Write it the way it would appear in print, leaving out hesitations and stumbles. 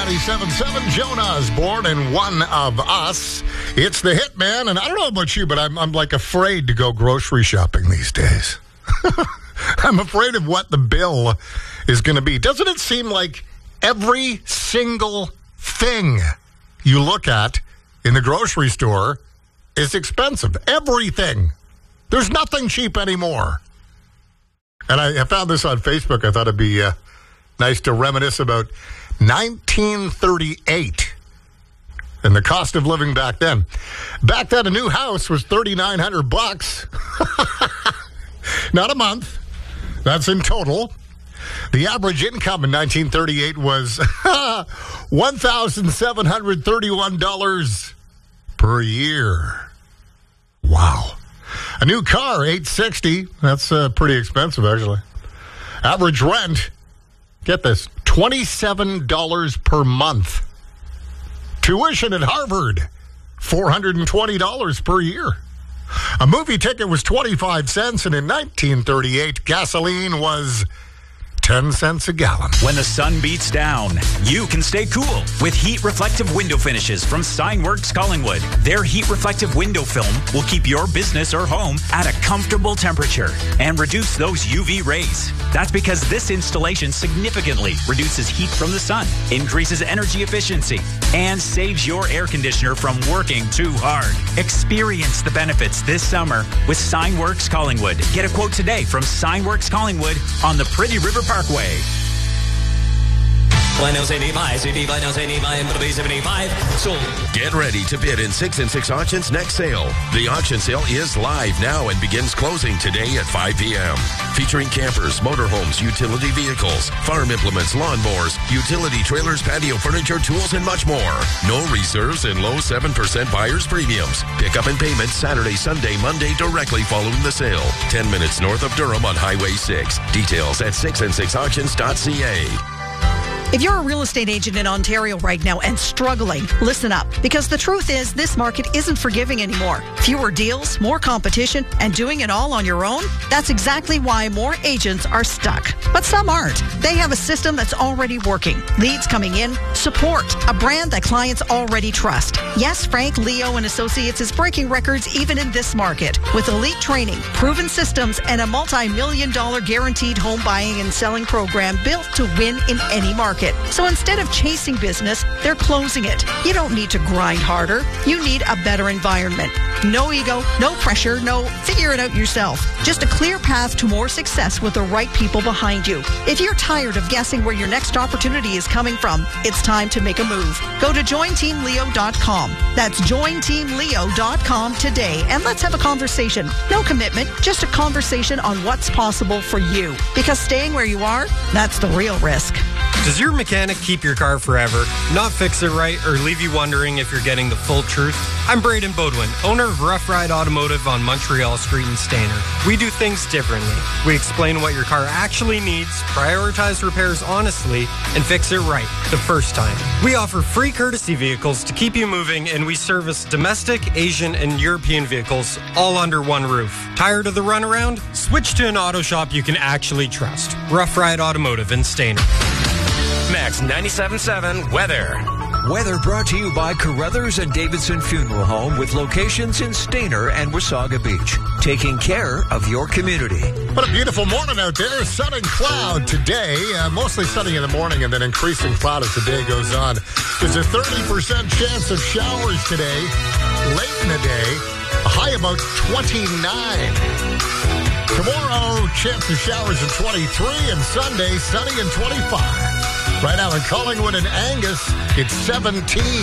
97.7, Joan Osborne and One of Us. It's the Hitman, and I don't know about you, but I'm like afraid to go grocery shopping these days. I'm afraid of what the bill is going to be. Doesn't it seem like every single thing you look at in the grocery store is expensive? Everything. There's nothing cheap anymore. And I found this on Facebook. I thought it'd be nice to reminisce about 1938 and the cost of living back then. Back then, a new house was $3,900. Not a month. That's in total. The average income in 1938 was $1,731 per year. Wow. A new car, $860. That's pretty expensive, actually. Average rent, get this, $27 per month. Tuition at Harvard, $420 per year. A movie ticket was 25 cents, and in 1938, gasoline was 10 cents a gallon. When the sun beats down, you can stay cool with heat reflective window finishes from Signworks Collingwood. Their heat reflective window film will keep your business or home at a comfortable temperature and reduce those UV rays. That's because this installation significantly reduces heat from the sun, increases energy efficiency, and saves your air conditioner from working too hard. Experience the benefits this summer with Signworks Collingwood. Get a quote today from Signworks Collingwood on the Pretty River Parkway. Get ready to bid in 6 and 6 Auctions next sale. The auction sale is live now and begins closing today at 5 p.m. Featuring campers, motorhomes, utility vehicles, farm implements, lawnmowers, utility trailers, patio furniture, tools, and much more. No reserves and low 7% buyer's premiums. Pickup and payment Saturday, Sunday, Monday directly following the sale. 10 minutes north of Durham on Highway 6. Details at 6and6auctions.ca. If you're a real estate agent in Ontario right now and struggling, listen up. Because the truth is, this market isn't forgiving anymore. Fewer deals, more competition, and doing it all on your own? That's exactly why more agents are stuck. But some aren't. They have a system that's already working. Leads coming in, support, a brand that clients already trust. Yes, Frank, Leo, and Associates is breaking records even in this market. With elite training, proven systems, and a multi-million-dollar guaranteed home buying and selling program built to win in any market. So instead of chasing business, they're closing it. You don't need to grind harder. You need a better environment. No ego, no pressure, no figure it out yourself. Just a clear path to more success with the right people behind you. If you're tired of guessing where your next opportunity is coming from, it's time to make a move. Go to jointeamleo.com. That's jointeamleo.com today, and let's have a conversation. No commitment, just a conversation on what's possible for you. Because staying where you are, that's the real risk. Does your mechanic keep your car forever, not fix it right, or leave you wondering if you're getting the full truth? I'm Braden Bodwin, owner of Rough Ride Automotive on Montreal Street in Stayner. We do things differently. We explain what your car actually needs, prioritize repairs honestly, and fix it right the first time. We offer free courtesy vehicles to keep you moving, and we service domestic, Asian, and European vehicles all under one roof. Tired of the runaround? Switch to an auto shop you can actually trust. Rough Ride Automotive in Stayner. Max 97.7 Weather. Weather brought to you by Carruthers and Davidson Funeral Home with locations in Stayner and Wasaga Beach. Taking care of your community. What a beautiful morning out there. Sun and cloud today. Mostly sunny in the morning and then increasing cloud as the day goes on. There's a 30% chance of showers today. Late in the day. A high about 29. Tomorrow, chance of showers at 23, and Sunday, sunny and 25. Right now in Collingwood and Angus, it's 17.